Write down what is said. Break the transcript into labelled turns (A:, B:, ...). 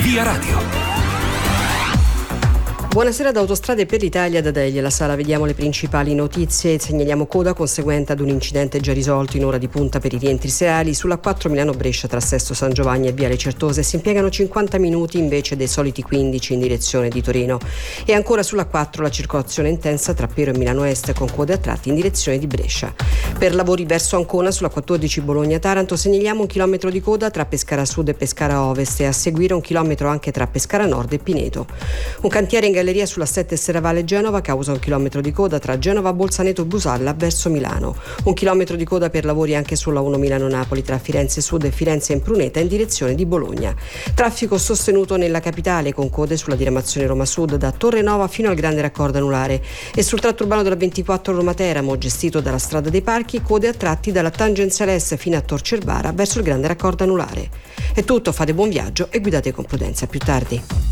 A: Via Radio.
B: Buonasera da Autostrade per l'Italia, da Delia la Sala. Vediamo le principali notizie. Segnaliamo coda conseguente ad un incidente già risolto in ora di punta per i rientri serali sulla 4 Milano-Brescia tra Sesto San Giovanni e Viale Certosa. Si impiegano 50 minuti invece dei soliti 15 in direzione di Torino. E ancora sulla 4 la circolazione intensa tra Pero e Milano Est con code a tratti in direzione di Brescia. Per lavori verso Ancona sulla 14 Bologna-Taranto segnaliamo 1 chilometro di coda tra Pescara Sud e Pescara Ovest e a seguire 1 chilometro anche tra Pescara Nord e Pineto. Un cantiere in galleria sulla 7 Serravalle Genova causa 1 chilometro di coda tra Genova Bolzaneto Busalla verso Milano. 1 chilometro di coda per lavori anche sulla 1 Milano-Napoli tra Firenze Sud e Firenze Impruneta in direzione di Bologna. Traffico sostenuto nella capitale con code sulla diramazione Roma Sud da Torre Nova fino al grande raccordo anulare e sul tratto urbano della 24 Roma Teramo gestito dalla strada dei Parchi, code a tratti dalla tangenziale S fino a Tor Cervara verso il grande raccordo anulare. È tutto, fate buon viaggio e guidate con prudenza. A più tardi.